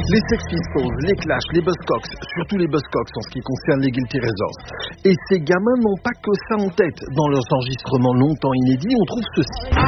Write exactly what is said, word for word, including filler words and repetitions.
Les Sex Pistols, les Clash, les Buzzcocks, surtout les Buzzcocks en ce qui concerne les Guilty Razors. Et ces gamins n'ont pas que ça en tête. Dans leurs enregistrements longtemps inédits, on trouve ceci.